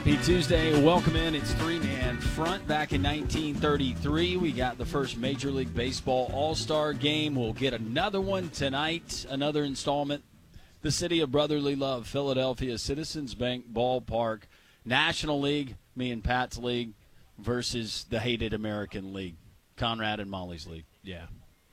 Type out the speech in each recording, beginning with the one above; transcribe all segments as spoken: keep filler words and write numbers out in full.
Happy Tuesday. Welcome in. It's three-man front. Back in nineteen thirty-three, we got the first Major League Baseball All-Star game. We'll get another one tonight, another installment. The city of brotherly love, Philadelphia, Citizens Bank Ballpark, National League, me and Pat's league, versus the hated American League, Conrad and Molly's league. Yeah.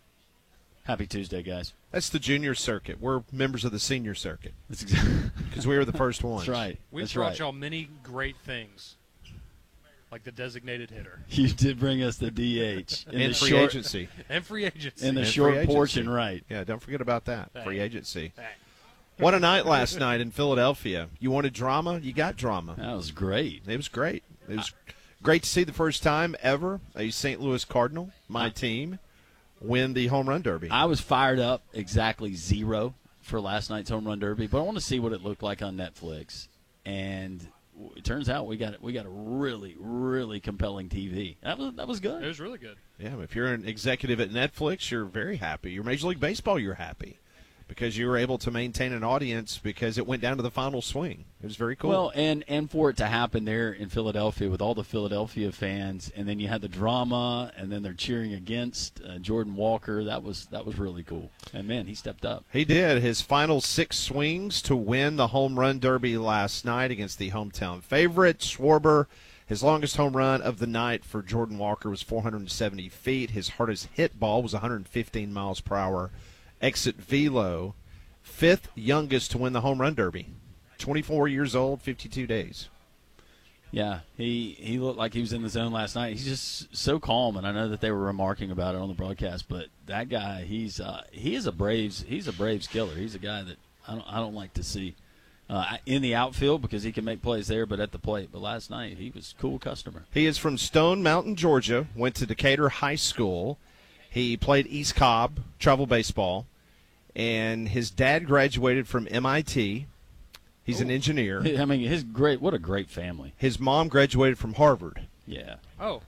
Happy Tuesday, guys. That's the junior circuit. We're members of the senior circuit. That's exactly because we were the first ones. That's right. We've That's brought right. y'all many great things, like the designated hitter You did bring us the D H in and the free short, agency. and free agency. in the And short free agency. portion, right? Yeah, don't forget about that. Dang. Free agency. Dang. What a night last night in Philadelphia. You wanted drama? You got drama. That was great. It was great. It was great to see the first time ever a Saint Louis Cardinal, my team, win the home run derby. I was fired up exactly zero for last night's home run derby, but I want to see what it looked like on Netflix. And it turns out we got we got a really really compelling T V. That was that was good. It was really good. Yeah, if you're an executive at Netflix, you're very happy. You're Major League Baseball, you're happy because you were able to maintain an audience because it went down to the final swing. It was very cool. Well, and and for it to happen there in Philadelphia with all the Philadelphia fans, and then you had the drama, and then they're cheering against uh, Jordan Walker. That was that was really cool. And man, he stepped up. He did. His final six swings to win the home run derby last night against the hometown favorite, Schwarber. His longest home run of the night for Jordan Walker was four hundred seventy feet. His hardest hit ball was one hundred fifteen miles per hour. Exit velo, fifth youngest to win the home run derby. twenty-four years old, fifty-two days. Yeah, he he looked like he was in the zone last night. He's just so calm, and I know that they were remarking about it on the broadcast. But that guy, he's uh, he is a Braves he's a Braves killer. He's a guy that I don't I don't like to see uh, in the outfield because he can make plays there, but at the plate. But last night he was a cool customer. He is from Stone Mountain, Georgia. Went to Decatur High School. He played East Cobb travel baseball, and his dad graduated from M I T. He's an engineer. I mean, his great what a great family. His mom graduated from Harvard. Yeah. Oh,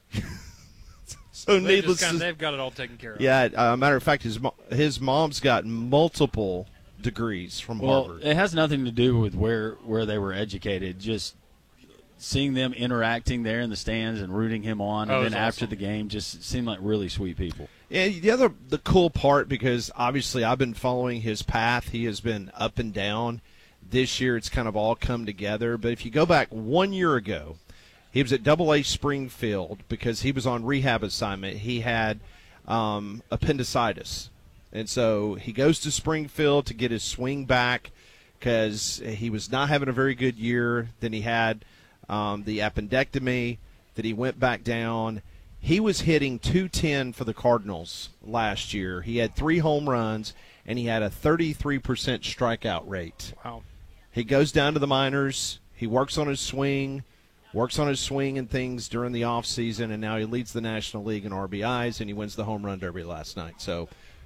So they needless just kinda, to they've got it all taken care of. yeah, uh, matter of fact, his mo- his mom's got multiple degrees from Well, Harvard. it has nothing to do with where where they were educated. Just seeing them interacting there in the stands and rooting him on, Oh, and it then was after awesome. the game, just seemed like really sweet people. Yeah, the other the cool part, because obviously I've been following his path. He has been up and down. This year it's kind of all come together. But if you go back one year ago, he was at Double A Springfield because he was on rehab assignment. He had um, appendicitis. And so he goes to Springfield to get his swing back because he was not having a very good year. Then he had um, the appendectomy. That he went back down. He was hitting two ten for the Cardinals last year. He had three home runs, and he had a thirty-three percent strikeout rate. Wow. He goes down to the minors. He works on his swing, works on his swing and things during the offseason, and now he leads the National League in R B Is, and he wins the home run derby last night. So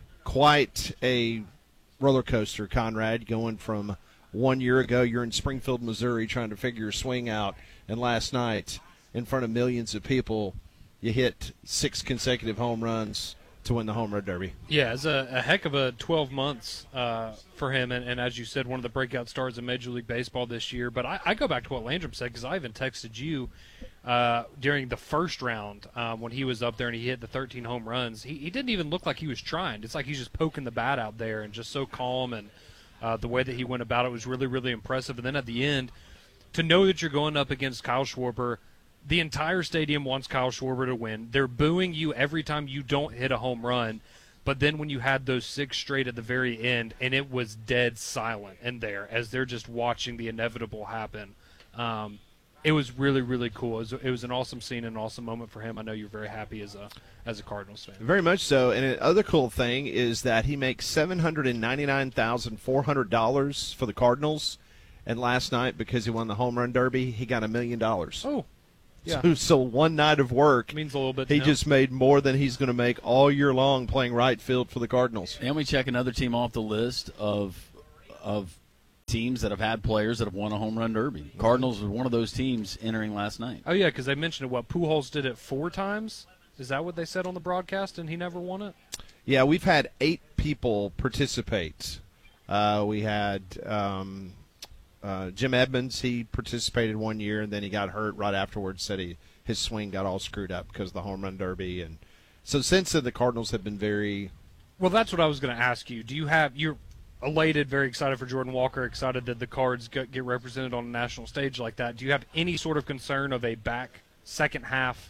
quite a roller coaster, Conrad, going from one year ago, you're in Springfield, Missouri, trying to figure your swing out, and last night, in front of millions of people, you hit six consecutive home runs to win the home run derby. Yeah, it's a, a heck of a twelve months uh, for him, and, and as you said, one of the breakout stars in Major League Baseball this year. But I, I go back to what Landrum said, because I even texted you uh, during the first round um, when he was up there and he hit the thirteen home runs. He, he didn't even look like he was trying. It's like he's just poking the bat out there and just so calm, and uh, the way that he went about it was really, really impressive. And then at the end, to know that you're going up against Kyle Schwarber, the entire stadium wants Kyle Schwarber to win. They're booing you every time you don't hit a home run. But then when you had those six straight at the very end, and it was dead silent in there as they're just watching the inevitable happen, um, it was really, really cool. It was, it was an awesome scene and an awesome moment for him. I know you're very happy as a as a Cardinals fan. Very much so. And the other cool thing is that he makes seven hundred ninety-nine thousand four hundred dollars for the Cardinals. And last night, because he won the home run derby, he got a million dollars. Oh, yeah. So, so one night of work, Means a little bit to he him. just made more than he's going to make all year long playing right field for the Cardinals. And we check another team off the list of of teams that have had players that have won a home run derby. Cardinals were one of those teams entering last night. Oh, yeah, because they mentioned it. What, Pujols did it four times? Is that what they said on the broadcast, and he never won it? Yeah, we've had eight people participate. Uh, we had um, uh, Jim Edmonds, he participated one year, and then he got hurt right afterwards, said he, his swing got all screwed up because of the home run derby. And so since then, the Cardinals have been very – Well, that's what I was going to ask you. Do you have – you're elated, very excited for Jordan Walker, excited that the Cards get, get represented on a national stage like that. Do you have any sort of concern of a back second half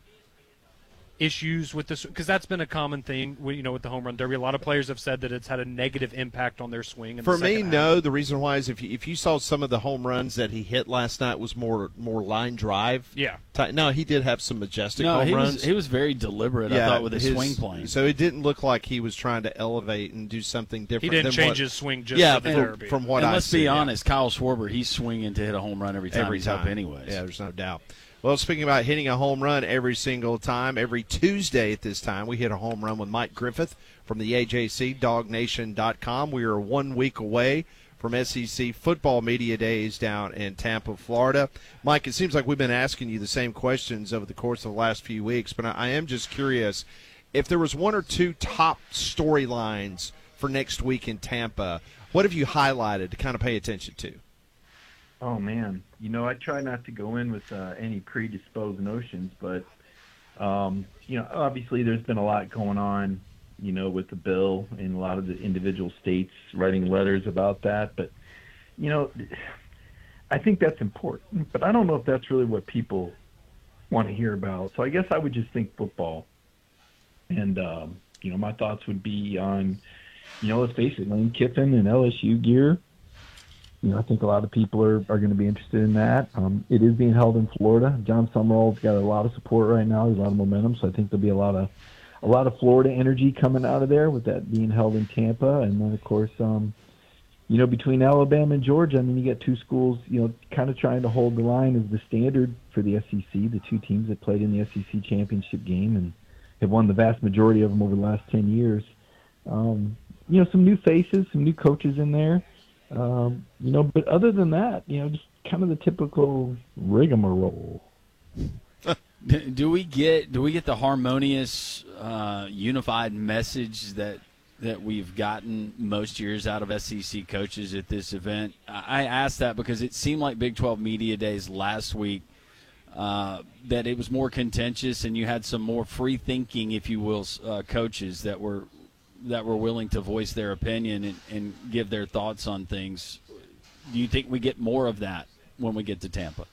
issues with this? Because that's been a common thing, you know, with the home run derby. A lot of players have said that it's had a negative impact on their swing. In For the me, second no. half. The reason why is if you, if you saw some of the home runs that he hit last night was more more line drive. Yeah. Ty- No, he did have some majestic No, home he runs. was, he was very deliberate, I Yeah, thought, with his, his swing plane. So it didn't look like he was trying to elevate and do something different. He didn't than change what, his swing just yeah, for the from, derby. from what and I let's see, be yeah. honest, Kyle Schwarber, he's swinging to hit a home run every time Every he's time. up anyways. Yeah, there's no doubt. Well, speaking about hitting a home run every single time, every Tuesday at this time, we hit a home run with Mike Griffith from the A J C, dog nation dot com. We are one week away from S E C football media days down in Tampa, Florida. Mike, it seems like we've been asking you the same questions over the course of the last few weeks, but I am just curious, if there was one or two top storylines for next week in Tampa, what have you highlighted to kind of pay attention to? Oh, man. You know, I try not to go in with uh, any predisposed notions, but, um, you know, obviously there's been a lot going on, you know, with the bill and a lot of the individual states writing letters about that. But, you know, I think that's important, but I don't know if that's really what people want to hear about. So I guess I would just think football. And, um, you know, my thoughts would be on, you know, let's face it, Lane Kiffin and L S U gear. You know, I think a lot of people are, are going to be interested in that. Um, it is being held in Florida. John Summerall's got a lot of support right now. There's a lot of momentum, so I think there'll be a lot of a lot of Florida energy coming out of there with that being held in Tampa. And then, of course, um, you know, between Alabama and Georgia, I mean, you get two schools, you know, kind of trying to hold the line as the standard for the S E C, the two teams that played in the S E C championship game and have won the vast majority of them over the last ten years. Um, you know, some new faces, some new coaches in there. Um, you know, but other than that, you know, just kind of the typical rigmarole. Do we get do we get the harmonious, uh, unified message that that we've gotten most years out of S E C coaches at this event? I asked that because it seemed like Big twelve Media Days last week uh, that it was more contentious, and you had some more free thinking, if you will, uh, coaches that were that were willing to voice their opinion and, and give their thoughts on things. Do you think we get more of that when we get to Tampa?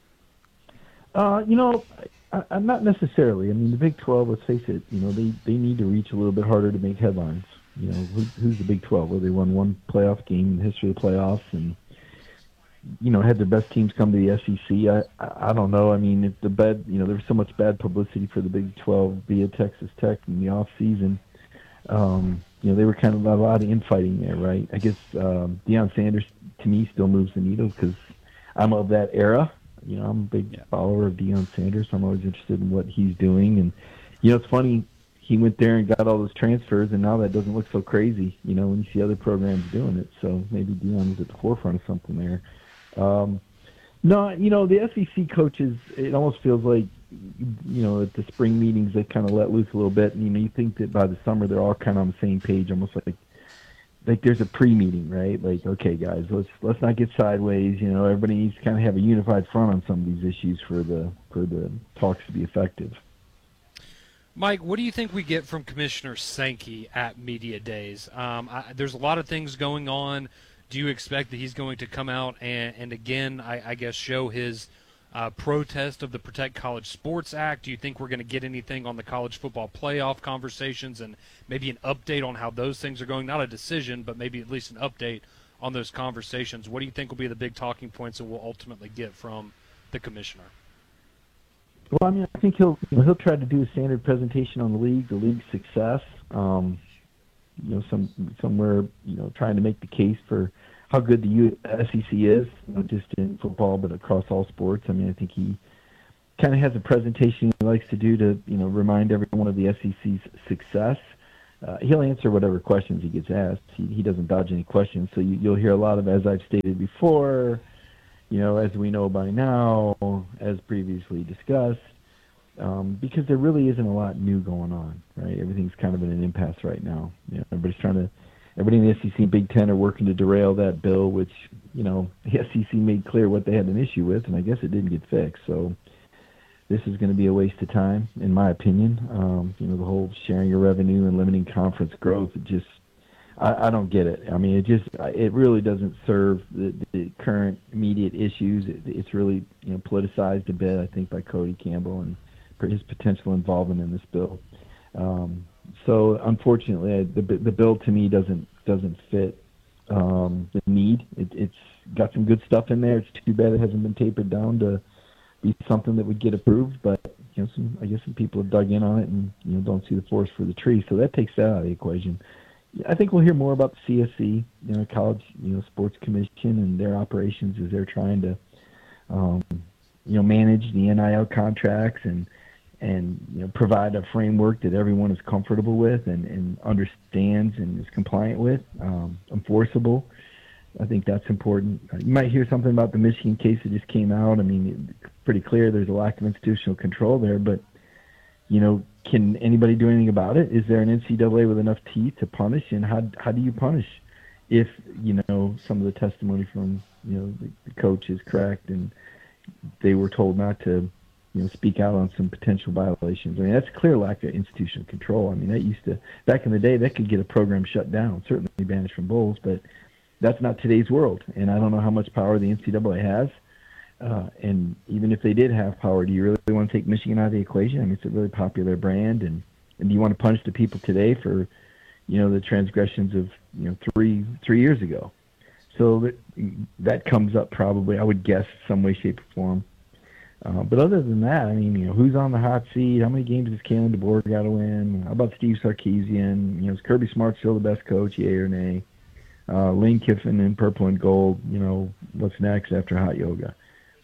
Uh, you know, I, I'm not necessarily. I mean, the Big twelve, let's face it, you know, they, they need to reach a little bit harder to make headlines. You know, who, who's the Big twelve? Well, they won one playoff game in the history of the playoffs and, you know, had their best teams come to the S E C. I, I, I don't know. I mean, if the bad, you know, there was so much bad publicity for the Big twelve via Texas Tech in the off season. Um, you know, they were kind of a lot of infighting there, right? I guess um, Deion Sanders, to me, still moves the needle because I'm of that era. You know, I'm a big yeah. follower of Deion Sanders, so I'm always interested in what he's doing. And, you know, it's funny, he went there and got all those transfers, and now that doesn't look so crazy, you know, when you see other programs doing it. So maybe Deion is at the forefront of something there. Um, no, you know, the S E C coaches, it almost feels like, you know, at the spring meetings, they kind of let loose a little bit. And, you know, you think that by the summer they're all kind of on the same page, almost like like there's a pre-meeting, right? Like, okay, guys, let's let's not get sideways. You know, everybody needs to kind of have a unified front on some of these issues for the for the talks to be effective. Mike, what do you think we get from Commissioner Sankey at Media Days? Um, I, there's a lot of things going on. Do you expect that he's going to come out and, and again, I, I guess, show his uh, protest of the Protect College Sports Act? Do you think we're going to get anything on the college football playoff conversations and maybe an update on how those things are going? Not a decision, but maybe at least an update on those conversations. What do you think will be the big talking points that we'll ultimately get from the commissioner? Well, I mean, I think he'll you know, he'll try to do a standard presentation on the league, the league's success. Um, you know, some somewhere you know trying to make the case for how good the U- S E C is, not just in football but across all sports. I mean, I think he kind of has a presentation he likes to do to you know remind everyone of the S E C's success. Uh, he'll answer whatever questions he gets asked. He, he doesn't dodge any questions, so you, you'll hear a lot of, as I've stated before, you know, as we know by now, as previously discussed, um, because there really isn't a lot new going on, right? Everything's kind of in an impasse right now. You know, everybody's trying to everybody in the S E C and Big Ten are working to derail that bill, which, you know, the S E C made clear what they had an issue with, and I guess it didn't get fixed. So this is going to be a waste of time, in my opinion. Um, you know, the whole sharing your revenue and limiting conference growth, it just, I, I don't get it. I mean, it just, it really doesn't serve the, the current immediate issues. It, it's really, you know, politicized a bit, I think, by Cody Campbell and for his potential involvement in this bill. Um, so unfortunately, the the bill to me doesn't doesn't fit um, the need. It, it's got some good stuff in there. It's too bad it hasn't been tapered down to be something that would get approved. But you know, some I guess some people have dug in on it and you know don't see the forest for the trees. So that takes that out of the equation. I think we'll hear more about the C S C, you know, College you know Sports Commission and their operations as they're trying to um, you know manage the N I L contracts and. and you know provide a framework that everyone is comfortable with and, and understands and is compliant with, um, enforceable. I think that's important. You might hear something about the Michigan case that just came out. I mean, it's pretty clear there's a lack of institutional control there, but, you know, can anybody do anything about it? Is there an N C double A with enough teeth to punish, and how how do you punish if, you know, some of the testimony from, you know, the, the coach is correct and they were told not to, you know, speak out on some potential violations. I mean, that's a clear lack of institutional control. I mean, that used to, back in the day, that could get a program shut down, certainly banished from bowls, but that's not today's world. And I don't know how much power the N C double A has. Uh, and even if they did have power, do you really want to take Michigan out of the equation? I mean, it's a really popular brand. And, and do you want to punish the people today for, you know, the transgressions of, you know, three, three years ago? So that, that comes up probably, I would guess, some way, shape, or form. Uh, but other than that, I mean, you know, who's on the hot seat? How many games does Kalen DeBoer got to win? How about Steve Sarkisian? You know, is Kirby Smart still the best coach, yay or nay? Uh, Lane Kiffin in purple and gold. You know, what's next after hot yoga?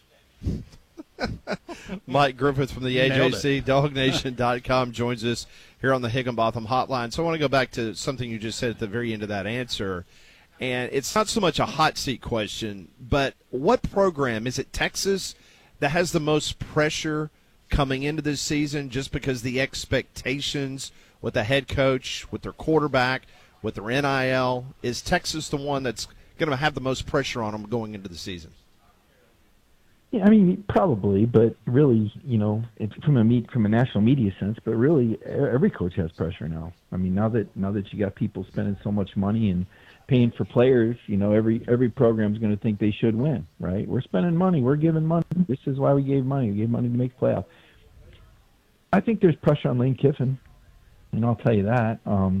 Mike Griffith from the A J C, dog nation dot com, joins us here on the Higginbotham Hotline. So I want to go back to something you just said at the very end of that answer. And it's not so much a hot seat question, but what program? Is it Texas that has the most pressure coming into this season just because the expectations with the head coach, with their quarterback, with their N I L? Is Texas the one that's going to have the most pressure on them going into the season? Yeah, I mean, probably, but really, you know, it's from a meet from a national media sense, but really every coach has pressure now. I mean, now that now that you got people spending so much money and paying for players, you know, every every program's going to think they should win, right? We're spending money. We're giving money. This is why we gave money. We gave money to make playoffs. I think there's pressure on Lane Kiffin, and I'll tell you that. Um,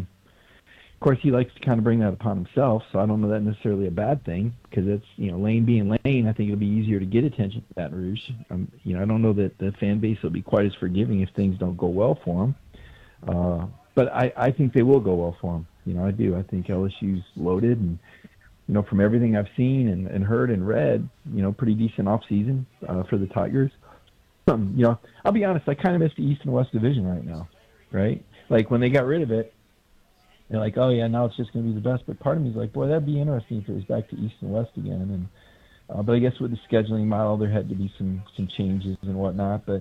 of course, he likes to kind of bring that upon himself, so I don't know that necessarily a bad thing because it's, you know, Lane being Lane, I think it'll be easier to get attention to Baton Rouge. Um, you know, I don't know that the fan base will be quite as forgiving if things don't go well for him. Uh, but I, I think they will go well for him. You know, I do. I think L S U's loaded, and, you know, from everything I've seen and, and heard and read, you know, pretty decent offseason uh, for the Tigers. Um, you know, I'll be honest, I kind of miss the East and West Division right now, right? Like, when they got rid of it, they're like, oh, yeah, now it's just going to be the best. But part of me is like, boy, that'd be interesting if it was back to East and West again. And uh, But I guess with the scheduling model, there had to be some, some changes and whatnot. But,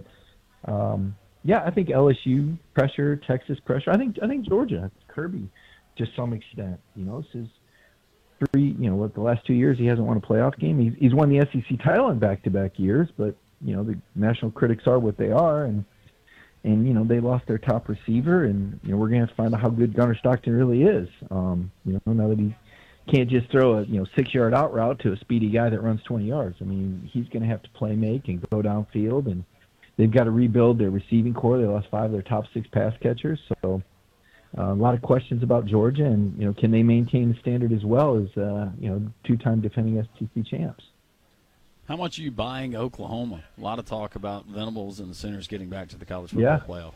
um, yeah, I think L S U pressure, Texas pressure. I think I think Georgia, Kirby, to some extent. You know, this is three, you know, what, the last two years he hasn't won a playoff game. He's, he's won the S E C title in back-to-back years, but, you know, the national critics are what they are, and, and you know, they lost their top receiver, and, you know, we're going to have to find out how good Gunnar Stockton really is, um, you know, now that he can't just throw a, you know, six-yard out route to a speedy guy that runs twenty yards. I mean, he's going to have to play make and go downfield, and they've got to rebuild their receiving core. They lost five of their top six pass catchers, so Uh, a lot of questions about Georgia, and, you know, can they maintain the standard as well as, uh, you know, two-time defending S E C champs? How much are you buying Oklahoma? A lot of talk about Venables and the Sooners getting back to the college football yeah. playoff.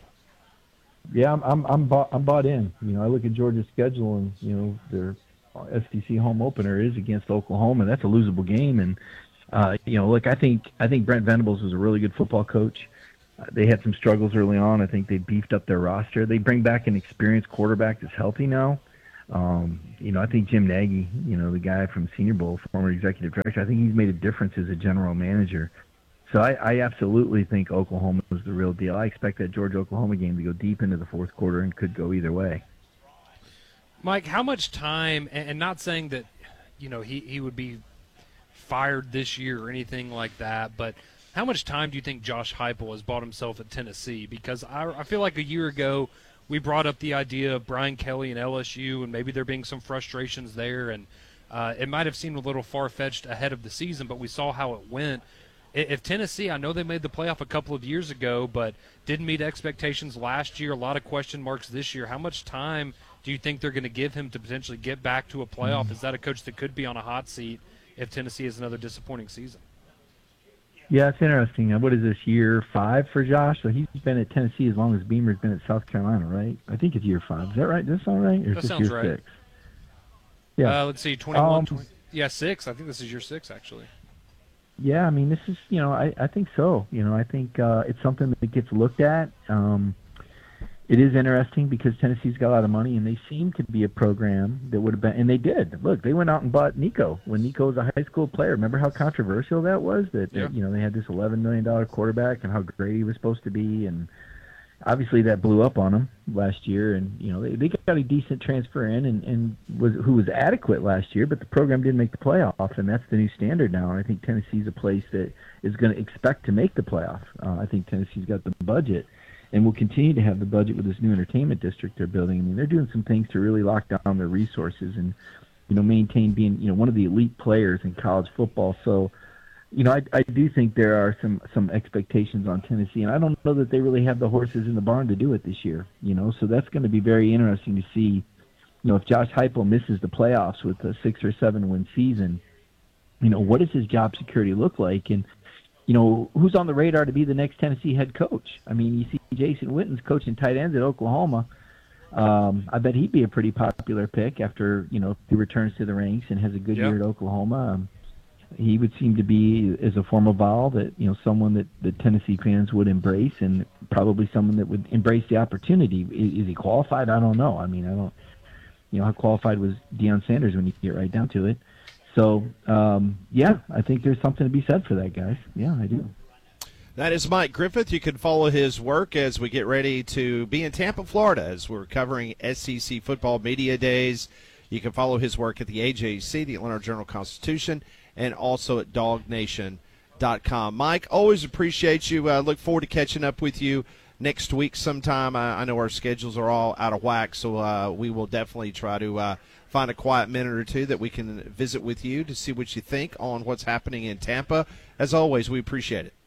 Yeah, I'm I'm I'm bought, I'm bought in. You know, I look at Georgia's schedule, and, you know, their S E C home opener is against Oklahoma. That's a losable game, and uh, you know, look, I think I think Brent Venables is a really good football coach. They had some struggles early on. I think they beefed up their roster. They bring back an experienced quarterback that's healthy now. Um, you know, I think Jim Nagy, you know, the guy from Senior Bowl, former executive director, I think he's made a difference as a general manager. So I, I absolutely think Oklahoma was the real deal. I expect that Georgia-Oklahoma game to go deep into the fourth quarter and could go either way. Mike, how much time, and not saying that, you know, he, he would be fired this year or anything like that, but how much time do you think Josh Heupel has bought himself at Tennessee? Because I, I feel like a year ago we brought up the idea of Brian Kelly and L S U, and maybe there being some frustrations there, and uh, it might have seemed a little far-fetched ahead of the season, but we saw how it went. If Tennessee, I know they made the playoff a couple of years ago, but didn't meet expectations last year, a lot of question marks this year. How much time do you think they're going to give him to potentially get back to a playoff? Mm. Is that a coach that could be on a hot seat if Tennessee has another disappointing season? Yeah, it's interesting. What is this, year five for Josh? So he's been at Tennessee as long as Beamer's been at South Carolina, right? I think it's year five. Is that right? Does that sound right? Or that is sounds year right. Six? Yeah. Uh, let's see, twenty-one, um, twenty, yeah, six. I think this is year six, actually. Yeah, I mean, this is, you know, I, I think so. You know, I think uh, it's something that gets looked at. Um, it is interesting because Tennessee's got a lot of money, and they seem to be a program that would have been, and they did. Look, they went out and bought Nico when Nico was a high school player. Remember how controversial that was? That, yeah. that you know, they had this eleven million dollars quarterback and how great he was supposed to be, and obviously that blew up on them last year. And you know, they, they got a decent transfer in, and, and was who was adequate last year, but the program didn't make the playoff, and that's the new standard now. And I think Tennessee's a place that is going to expect to make the playoff. Uh, I think Tennessee's got the budget, and will continue to have the budget with this new entertainment district they're building. I mean, they're doing some things to really lock down their resources and, you know, maintain being, you know, one of the elite players in college football. So, you know, I, I do think there are some, some expectations on Tennessee, and I don't know that they really have the horses in the barn to do it this year, you know, so that's going to be very interesting to see, you know, if Josh Heupel misses the playoffs with a six or seven win season, you know, what does his job security look like? And, you know, who's on the radar to be the next Tennessee head coach? I mean, you see Jason Witten's coaching tight ends at Oklahoma. Um, I bet he'd be a pretty popular pick after, you know, he returns to the ranks and has a good yep. year at Oklahoma. Um, he would seem to be, as a former Vol, that, you know, someone that the Tennessee fans would embrace, and probably someone that would embrace the opportunity. Is, is he qualified? I don't know. I mean, I don't, you know, how qualified was Deion Sanders when you get right down to it? So, um, yeah, I think there's something to be said for that, guys. Yeah, I do. That is Mike Griffith. You can follow his work as we get ready to be in Tampa, Florida, as we're covering S E C Football Media Days. You can follow his work at the A J C, the Atlanta Journal-Constitution, and also at dog nation dot com. Mike, always appreciate you. Uh, look forward to catching up with you next week sometime. I, I know our schedules are all out of whack, so uh, we will definitely try to uh, find a quiet minute or two that we can visit with you to see what you think on what's happening in Tampa. As always, we appreciate it.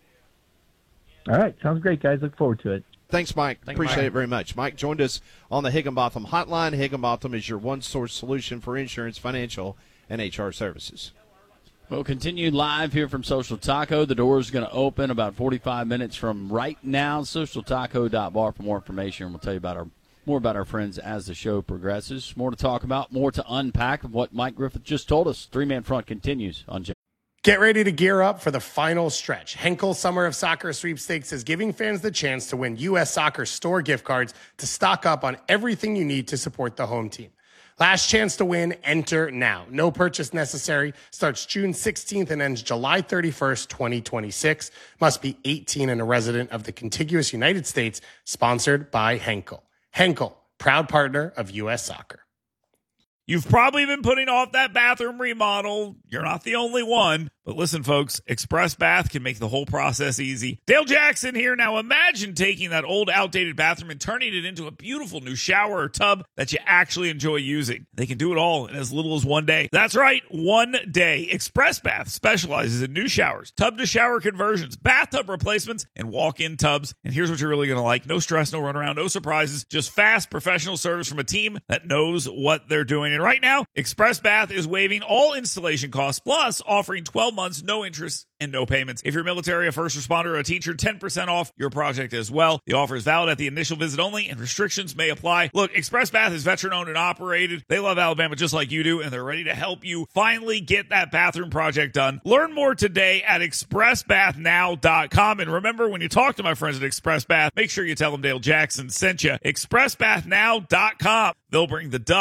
All right. Sounds great, guys. Look forward to it. Thanks, Mike. Thank Appreciate Mike. it very much. Mike joined us on the Higginbotham Hotline. Higginbotham is your one-source solution for insurance, financial, and H R services. We'll continue live here from Social Taco. The door is going to open about forty-five minutes from right now. social taco dot bar for more information. We'll tell you about our more about our friends as the show progresses. More to talk about, more to unpack of what Mike Griffith just told us. Three-man front continues on J- Get ready to gear up for the final stretch. Henkel Summer of Soccer Sweepstakes is giving fans the chance to win U S Soccer store gift cards to stock up on everything you need to support the home team. Last chance to win, enter now. No purchase necessary. Starts June sixteenth and ends July thirty-first, twenty twenty-six. Must be eighteen and a resident of the contiguous United States. Sponsored by Henkel. Henkel, proud partner of U S Soccer. You've probably been putting off that bathroom remodel. You're not the only one. But listen, folks, Express Bath can make the whole process easy. Dale Jackson here. Now imagine taking that old, outdated bathroom and turning it into a beautiful new shower or tub that you actually enjoy using. They can do it all in as little as one day. That's right, one day. Express Bath specializes in new showers, tub-to-shower conversions, bathtub replacements, and walk-in tubs. And here's what you're really going to like. No stress, no runaround, no surprises. Just fast, professional service from a team that knows what they're doing. And right now, Express Bath is waiving all installation costs, plus offering twelve months, no interest, and no payments. If you're military, a first responder, or a teacher, ten percent off your project as well. The offer is valid at the initial visit only, and restrictions may apply. Look, Express Bath is veteran-owned and operated. They love Alabama just like you do, and they're ready to help you finally get that bathroom project done. Learn more today at express bath now dot com. And remember, when you talk to my friends at Express Bath, make sure you tell them Dale Jackson sent you. express bath now dot com. They'll bring the duck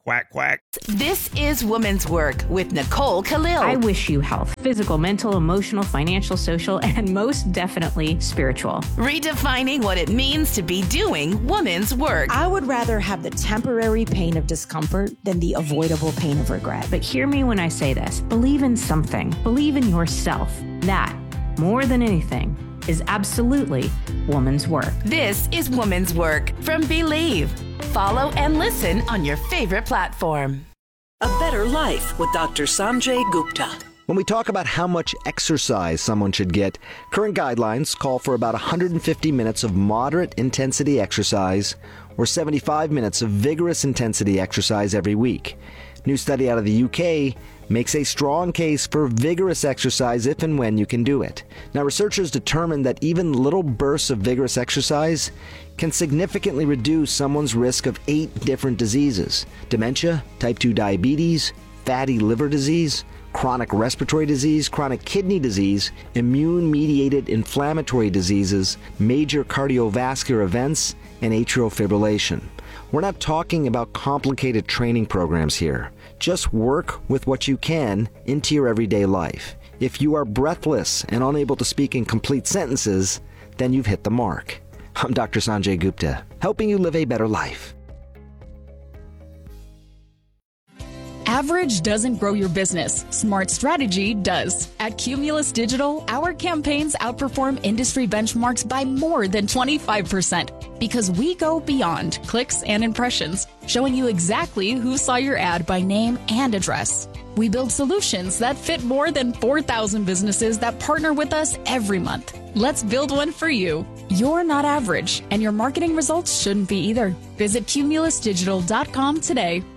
Quack, quack. This is Women's Work with Nicole Khalil. I wish you health, physical, mental, emotional, financial, social, and most definitely spiritual. Redefining what it means to be doing women's work. I would rather have the temporary pain of discomfort than the avoidable pain of regret. But hear me when I say this. Believe in something. Believe in yourself. That, more than anything, is absolutely woman's work. This is Woman's Work from Believe. Follow and listen on your favorite platform. A Better Life with Doctor Sanjay Gupta. When we talk about how much exercise someone should get, current guidelines call for about one hundred fifty minutes of moderate intensity exercise or seventy-five minutes of vigorous intensity exercise every week. New study out of the U K makes a strong case for vigorous exercise if and when you can do it. Now, researchers determined that even little bursts of vigorous exercise can significantly reduce someone's risk of eight different diseases: dementia, type two diabetes, fatty liver disease, chronic respiratory disease, chronic kidney disease, immune-mediated inflammatory diseases, major cardiovascular events, and atrial fibrillation. We're not talking about complicated training programs here. Just work with what you can into your everyday life. If you are breathless and unable to speak in complete sentences, then you've hit the mark. I'm Doctor Sanjay Gupta, helping you live a better life. Average doesn't grow your business. Smart strategy does. At Cumulus Digital, our campaigns outperform industry benchmarks by more than twenty-five percent because we go beyond clicks and impressions, showing you exactly who saw your ad by name and address. We build solutions that fit more than four thousand businesses that partner with us every month. Let's build one for you. You're not average, and your marketing results shouldn't be either. Visit cumulus digital dot com today.